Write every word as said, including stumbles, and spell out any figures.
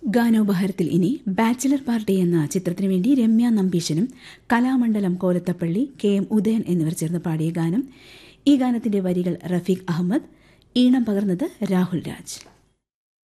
ഗാനോപഹാരത്തിൽ ഇനി bachelor party എന്ന ചിത്രത്തിനു വേണ്ടി രമ്യ നമ്പീശനും കലാമണ്ഡലം കോലത്തപ്പള്ളി കെ എം ഉദയൻ എന്നിവർ ചേർന്ന് പാടിയ ഗാനം. ഈ ഗാനത്തിന്റെ വരികൾ റഫീഖ് അഹമ്മദ്, ഈണം പകർന്നത് രാഹുൽ രാജ്.